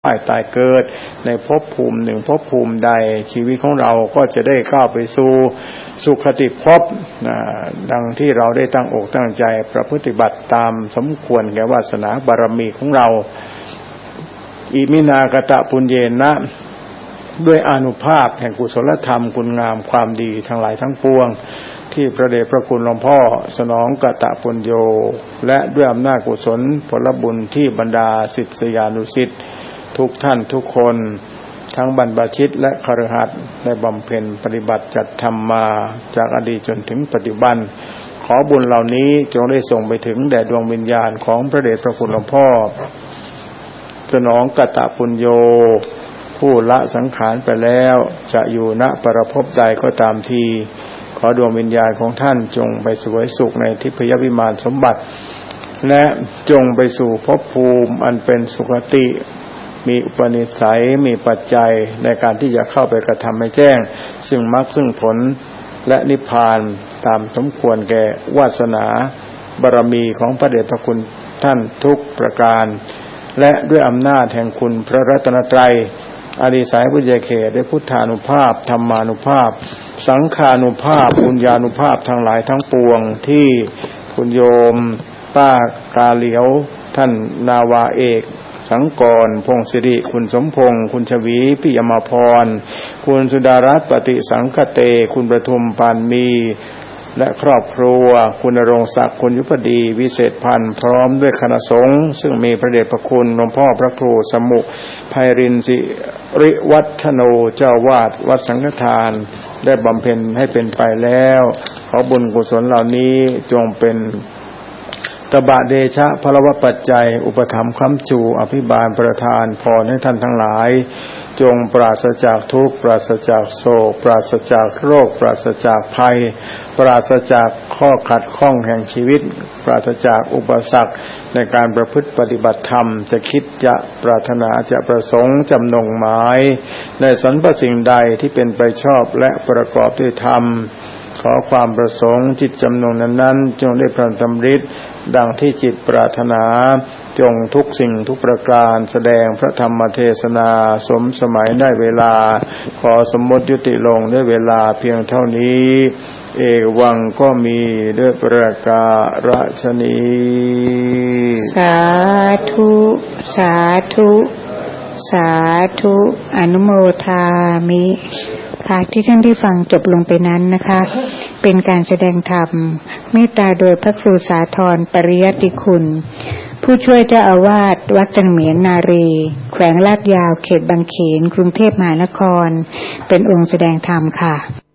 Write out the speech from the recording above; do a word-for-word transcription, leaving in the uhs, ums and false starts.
ตายตายเกิดในภพภูมิหนึ่งภพภูมิใดชีวิตของเราก็จะได้ก้าวไปสู่สุขติภพดังที่เราได้ตั้งอกตั้งใจประพฤติบัติตามสมควรแก่วาสนาบารมีของเราอิมินากตปุญเยนะด้วยอานุภาพแห่งกุศลธรรมคุณงามความดีทั้งหลายทั้งปวงที่พระเดชพระคุณหลวงพ่อสนองกตปุญโญและด้วยอำนาจกุศลผลบุญที่บรรดาศิษยานุศิษย์ทุกท่านทุกคนทั้งบรรพชิตและคฤหัสถ์ได้บำเพ็ญปฏิบัติจัดทำมาจากอดีตจนถึงปัจจุบันขอบุญเหล่านี้จงได้ส่งไปถึงแด่ดวงวิญญาณของพระเดชพระคุณหลวงพ่อสนองกตปุญโญผู้ละสังขารไปแล้วจะอยู่ณปรภพใดก็ตามทีขอดวงวิญญาณของท่านจงไปเสวยสุขในทิพยวิมานสมบัติและจงไปสู่ภพภูมิอันเป็นสุคติมีอุปนิสัยมีปัจจัยในการที่จะเข้าไปกระทำให้แจ้งซึ่งมรรคซึ่งผลและนิพพานตามสมควรแก่วาสนาบารมีของพระเดชพระคุณท่านทุกประการและด้วยอำนาจแห่งคุณพระรัตนตรัยอริสายพุทธเขตได้พุทธานุภาพธรรมานุภาพสังฆานุภาพปุญญานุภาพทั้งหลายทั้งปวงที่คุณโยมป้ากาเหลียวท่านนาวาเอกสังกรพงศิริคุณสมพงษ์คุณชวีปิยมาพรคุณสุดารัตน์ปฏิสังคเตคุณประทุมปานมีและครอบครัวคุณณรงค์ศักดิ์คุณยุพดีวิเศษพันธ์พร้อมด้วยคณะสงฆ์ซึ่งมีพระเดชพระคุณหลวงพ่อพระครูสมุไพรินทร์สิริวัฒโนเจ้าวาดวัดสังฆทานได้บำเพ็ญให้เป็นไปแล้วขอบุญกุศลเหล่านี้จงเป็นตบะเดชะพลวปัจจัยอุปถัมภ์ค้ำชูอภิบาลประทานพรให้ท่านทั้งหลายจงปราศจากทุกข์ปราศจากโศกปราศจากโรคปราศจากภัยปราศจากข้อขัดข้องแห่งชีวิตปราศจากอุปสรรคในการประพฤติปฏิบัติธรรมจะคิดจะปรารถนาจะประสงค์จำนงหมายในสรรพสิ่งใดที่เป็นไปชอบและประกอบด้วยธรรมขอความประสงค์จิตจำนงนั้นๆจงได้พลันดำริดังที่จิตปรารถนาจงทุกสิ่งทุกประการแสดงพระธรรมเทศนาสมสมัยได้เวลาขอสมมติยุติลงด้วยเวลาเพียงเท่านี้เอวังก็มีด้วยประการฉนี้สาธุสาธุสาธุอนุโมทามิค่ะที่ท่านได้ฟังจบลงไปนั้นนะคะเป็นการแสดงธรรมเมตตาโดยพระครูสาธรปริยัติคุณผู้ช่วยเจ้าอาวาสวัดเสมียนนารีแขวงลาดยาวเขตบางเขนกรุงเทพมหานครเป็นองค์แสดงธรรมค่ะ